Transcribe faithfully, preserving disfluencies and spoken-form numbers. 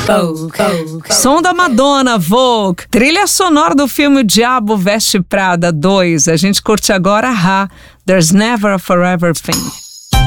Vogue. Som da Madonna, Vogue. Trilha sonora do filme O Diabo Veste Prada dois. A gente curte agora, Ha, There's Never a Forever Thing.